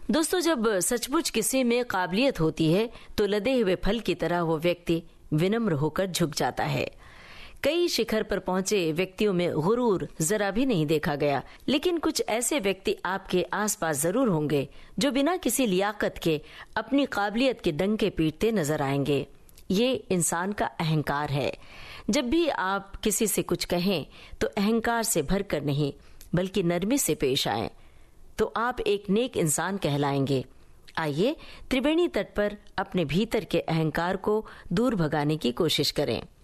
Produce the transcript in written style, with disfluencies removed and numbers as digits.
दोस्तों, जब सचमुच किसी में काबिलियत होती है तो लदे हुए फल की तरह वो व्यक्ति विनम्र होकर झुक जाता है। कई शिखर पर पहुंचे व्यक्तियों में गुरूर जरा भी नहीं देखा गया, लेकिन कुछ ऐसे व्यक्ति आपके आसपास जरूर होंगे जो बिना किसी लियाकत के अपनी काबिलियत के डंके पीटते नजर आएंगे। ये इंसान का अहंकार है। जब भी आप किसी से कुछ कहें तो अहंकार से भरकर नहीं, बल्कि नरमी से पेश आएं, तो आप एक नेक इंसान कहलाएंगे। आइए त्रिवेणी तट पर अपने भीतर के अहंकार को दूर भगाने की कोशिश करें।